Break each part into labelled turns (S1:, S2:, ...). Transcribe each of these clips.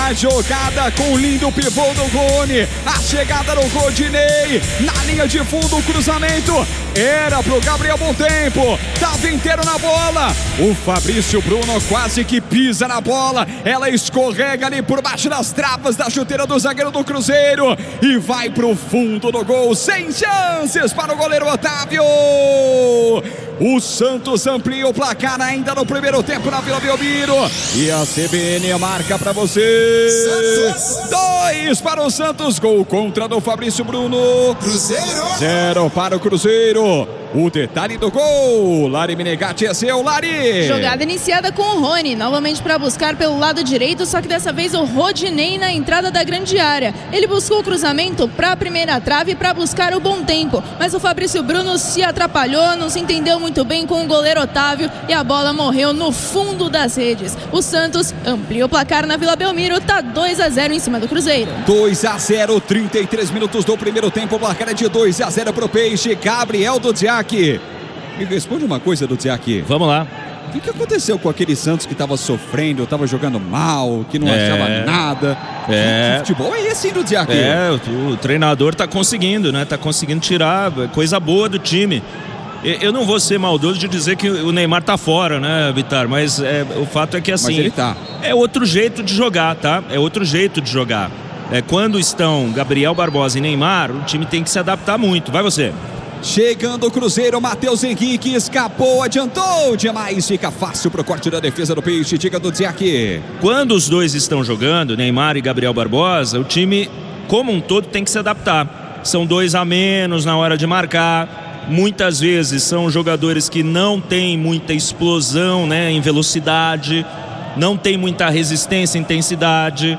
S1: A jogada com o lindo pivô do Rony. A chegada do Rodinei. Na linha de fundo, o cruzamento. Era pro Gabriel Bom Tempo. Tava inteiro na bola. O Fabrício Bruno quase que pisa na bola. Ela escorrega ali por baixo das travas da chuteira do zagueiro do Cruzeiro. E vai pro fundo do gol. Sem chances para o goleiro Otávio. O Santos amplia o placar ainda no primeiro tempo na Vila Belmiro. E a CBN marca para você. 2 para o Santos. Gol contra do Fabrício Bruno.
S2: Cruzeiro.
S1: 0 para o Cruzeiro. O detalhe do gol. Lari Menegatti é seu, Lari.
S3: Jogada iniciada com o Rony. Novamente para buscar pelo lado direito. Só que dessa vez o Rodinei na entrada da grande área. Ele buscou o cruzamento para a primeira trave para buscar o Bom Tempo. Mas o Fabrício Bruno se atrapalhou. Não se entendeu muito bem com o goleiro Otávio. E a bola morreu no fundo das redes. O Santos amplia o placar na Vila Belmiro. Tá 2-0 em cima do Cruzeiro.
S1: 2-0, 33 minutos do primeiro tempo. O placar é de 2-0 pro Peixe. Gabriel Dudziak. Me responde uma coisa, Dudziak.
S4: Vamos lá.
S1: O que aconteceu com aquele Santos que estava sofrendo, estava jogando mal, que não achava nada? Que futebol é esse, Dudziak?
S4: O treinador tá conseguindo, né? Tá conseguindo tirar coisa boa do time. Eu não vou ser maldoso de dizer que o Neymar tá fora, né, Vitar? Mas o fato é que assim...
S1: Mas ele tá.
S4: É outro jeito de jogar, tá? É outro jeito de jogar. Quando estão Gabriel Barbosa e Neymar, o time tem que se adaptar muito. Vai você.
S1: Chegando o Cruzeiro, Matheus Henrique escapou, adiantou demais, fica fácil pro corte da defesa do Peixe, diga do Dudziak.
S4: Quando os dois estão jogando, Neymar e Gabriel Barbosa, o time como um todo tem que se adaptar. São 2 a menos na hora de marcar, muitas vezes são jogadores que não têm muita explosão, né, em velocidade, não tem muita resistência, intensidade.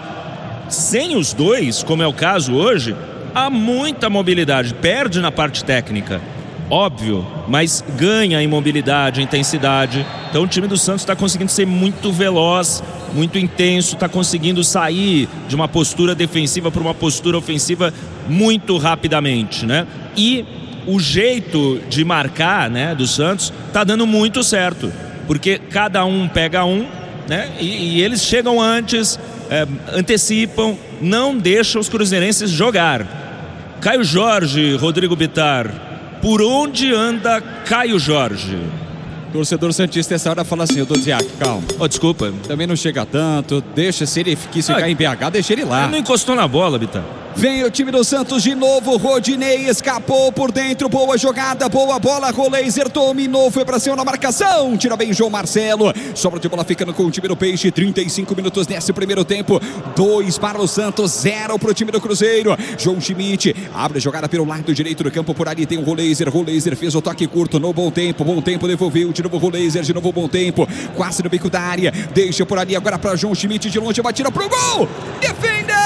S4: Sem os dois, como é o caso hoje, há muita mobilidade, perde na parte técnica, óbvio, mas ganha em mobilidade, intensidade. Então o time do Santos está conseguindo ser muito veloz, muito intenso, está conseguindo sair de uma postura defensiva para uma postura ofensiva muito rapidamente, né? E o jeito de marcar, né, do Santos está dando muito certo, porque cada um pega um, né? E eles chegam antes, antecipam, não deixam os cruzeirenses jogar. Caio Jorge, Rodrigo Bitar, por onde anda Caio Jorge?
S1: Torcedor santista essa hora fala assim, eu tô Dudziak, calma.
S4: Desculpa.
S1: Também não chega tanto, deixa, se ele quis ficar em BH, deixa ele lá.
S4: Ele não encostou na bola, Bitar.
S1: Vem o time do Santos de novo, Rodinei escapou por dentro, boa jogada, boa bola, Roleiser dominou, foi pra cima na marcação, tira bem João Marcelo, sobra de bola ficando com o time do Peixe, 35 minutos nesse primeiro tempo, 2 para o Santos, 0 pro time do Cruzeiro. João Schmidt abre a jogada pelo lado direito do campo, por ali tem o Roleiser fez o toque curto no Bom Tempo devolveu, de novo Roleiser, de novo Bom Tempo, quase no bico da área, deixa por ali agora para João Schmidt, de longe, batida pro gol, defendeu!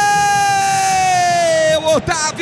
S1: Otávio!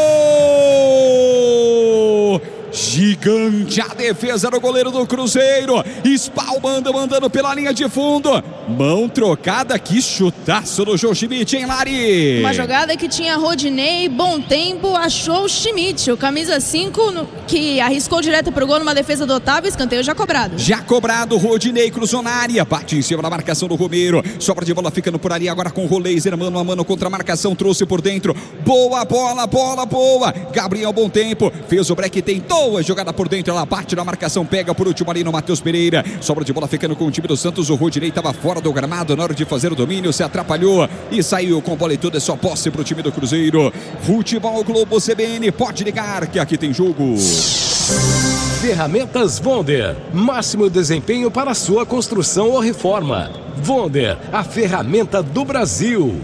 S1: Gigante a defesa do goleiro do Cruzeiro, espalmando, mandando pela linha de fundo, mão trocada, que chutaço do João Schmidt, hein, Lari?
S3: Uma jogada que tinha Rodinei, Bom Tempo, achou o Schmidt, o camisa 5, que arriscou direto pro gol numa defesa do Otávio, escanteio já cobrado.
S1: Já cobrado, Rodinei cruzou na área, bate em cima da marcação do Romero, sobra de bola ficando por ali agora com o Roleiser, mano a mano contra a marcação, trouxe por dentro, boa bola, boa, Gabriel Bom Tempo, fez o break, tentou a jogada por dentro, ela bate na marcação, pega por último ali no Matheus Pereira, sobra de bola ficando com o time do Santos, o Rodinei estava fora do gramado na hora de fazer o domínio, se atrapalhou e saiu com bola e tudo, é só posse pro time do Cruzeiro. Futebol Globo CBN, pode ligar que aqui tem jogo.
S5: Ferramentas Wonder, máximo desempenho para sua construção ou reforma. Wonder, a ferramenta do Brasil.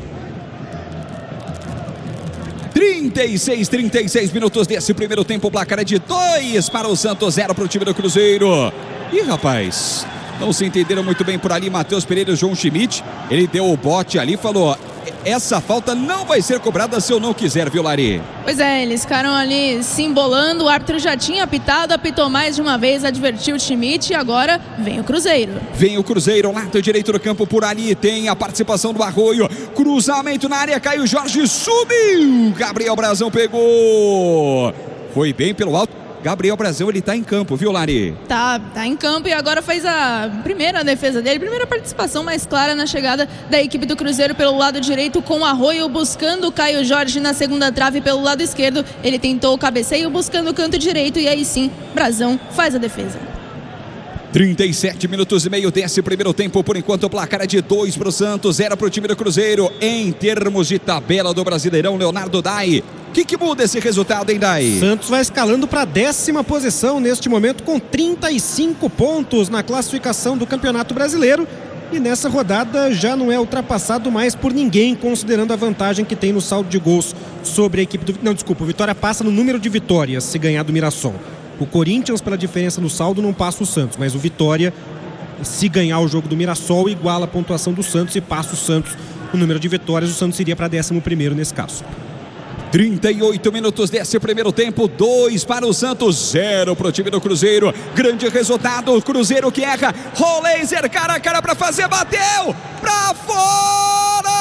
S1: 36 minutos desse primeiro tempo, o placar é de 2 para o Santos, 0 para o time do Cruzeiro. Ih, rapaz, não se entenderam muito bem por ali, Matheus Pereira e João Schmidt, ele deu o bote ali, falou, essa falta não vai ser cobrada se eu não quiser, viu, Lari?
S3: Pois é, eles ficaram ali se embolando, o árbitro já tinha apitado, apitou mais de uma vez, advertiu o Schmidt e agora vem o Cruzeiro.
S1: Vem o Cruzeiro, lado direito do campo, por ali tem a participação do Arroio, cruzamento na área, Caio Jorge, subiu, Gabriel Brazão pegou, foi bem pelo alto. Gabriel Brazão, ele tá em campo, viu, Lari?
S3: Tá em campo e agora fez a primeira defesa dele, primeira participação mais clara na chegada da equipe do Cruzeiro pelo lado direito, com Arroio buscando o Caio Jorge na segunda trave pelo lado esquerdo. Ele tentou o cabeceio buscando o canto direito e aí sim, Brazão faz a defesa.
S1: 37 minutos e meio desse primeiro tempo. Por enquanto o placar é de 2 para o Santos, 0 para o time do Cruzeiro. Em termos de tabela do Brasileirão, Leonardo Dai, o que muda esse resultado, hein, Dai?
S2: Santos vai escalando para a 10ª posição neste momento, com 35 pontos na classificação do Campeonato Brasileiro. E nessa rodada já não é ultrapassado mais por ninguém, considerando a vantagem que tem no saldo de gols sobre a equipe do... Não, desculpa, o Vitória passa no número de vitórias se ganhar do Mirassol. O Corinthians, pela diferença no saldo, não passa o Santos, mas o Vitória, se ganhar o jogo do Mirassol, iguala a pontuação do Santos e passa o Santos no número de vitórias. O Santos iria para 11º nesse caso.
S1: 38 minutos desse primeiro tempo, 2 para o Santos, 0 para o time do Cruzeiro. Grande resultado, o Cruzeiro que erra. Roleiser cara a cara para fazer, bateu para fora!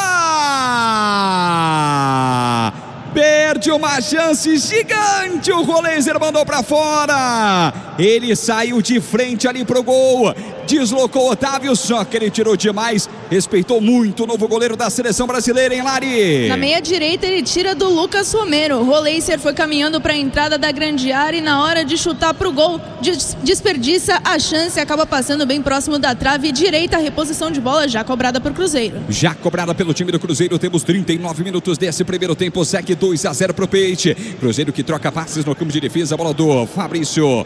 S1: Perde uma chance gigante, o Roleiser mandou para fora. Ele saiu de frente ali pro gol, deslocou o Otávio, só que ele tirou demais. Respeitou muito o novo goleiro da seleção brasileira, hein, Lari?
S3: Na meia direita ele tira do Lucas Romero. O Roleiser foi caminhando para a entrada da grande área e na hora de chutar pro gol, desperdiça a chance, acaba passando bem próximo da trave direita. A reposição de bola já cobrada por Cruzeiro. Já cobrada pelo time do Cruzeiro. Temos 39 minutos desse primeiro tempo. Segue 2-0 pro Peixe. Cruzeiro que troca passes no campo de defesa. A bola do Fabrício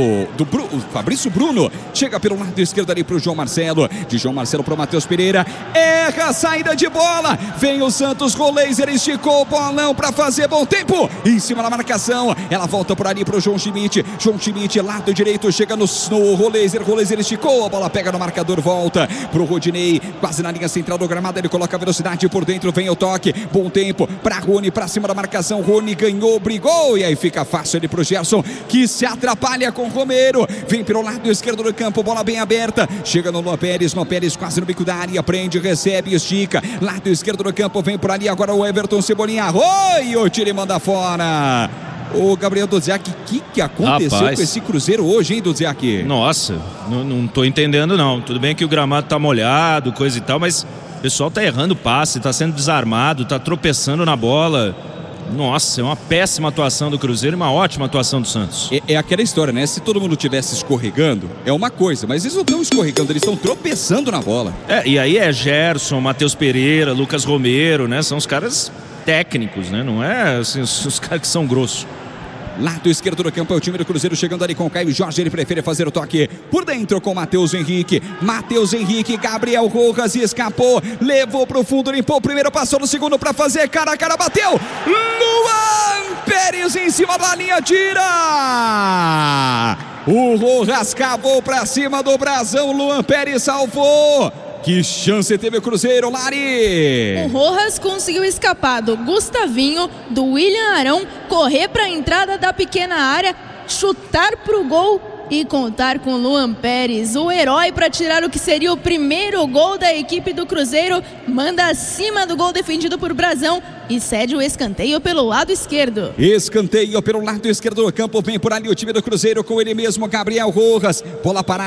S3: Fabrício Bruno. Chega pelo lado esquerdo ali pro João Marcelo. De João Marcelo pro Matheus Pereira. Erra a saída de bola. Vem o Santos. Roleiser esticou o bolão para fazer bom tempo. Em cima da marcação. Ela volta por ali pro João Schmidt. João Schmidt, lado direito. Chega no Roleiser. Roleiser esticou. A bola pega no marcador. Volta pro Rodinei. Quase na linha central do gramado. Ele coloca a velocidade por dentro. Vem o toque. Bom tempo para Rony. Para cima da marcação. Rony ganhou, brigou. E aí fica fácil ali pro Gerson, que se atrapalha com o Romero. Vem pelo lado esquerdo do campo. Bola bem aberta. Chega no Luan Pérez. Luan Pérez quase no bico da área. Prende, recebe, estica. Lado esquerdo do campo. Vem por ali agora o Everton Cebolinha. Oi, o tiro manda fora. Ô Gabriel Dudziak, o que aconteceu com esse Cruzeiro hoje, hein, Dudziak?
S4: Nossa, não tô entendendo não. Tudo bem que o gramado tá molhado, coisa e tal, mas o pessoal tá errando passe, tá sendo desarmado, tá tropeçando na bola. Nossa, é uma péssima atuação do Cruzeiro e uma ótima atuação do Santos.
S1: É aquela história, né? Se todo mundo tivesse escorregando, é uma coisa, mas eles não estão escorregando, eles estão tropeçando na bola.
S4: E aí é Gerson, Matheus Pereira, Lucas Romero, né? São os caras técnicos, né? Não é assim, os caras que são grossos.
S1: Lado esquerdo do campo é o time do Cruzeiro chegando ali com o Caio Jorge. Ele prefere fazer o toque por dentro com o Matheus Henrique. Matheus Henrique, Gabriel Rojas escapou, levou pro fundo, limpou o primeiro, passou no segundo para fazer cara a cara, bateu. Luan Pérez em cima da linha, tira. O Rojas cavou para cima do Brazão. Luan Pérez salvou. Que chance teve o Cruzeiro, Lari!
S3: O Rojas conseguiu escapar do Gustavinho, do William Arão, correr para a entrada da pequena área, chutar pro gol e contar com Luan Pérez, o herói, para tirar o que seria o primeiro gol da equipe do Cruzeiro. Manda acima do gol defendido por Brazão e cede o escanteio pelo lado esquerdo.
S1: Escanteio pelo lado esquerdo do campo. Vem por ali o time do Cruzeiro com ele mesmo, Gabriel Rojas. Bola parada.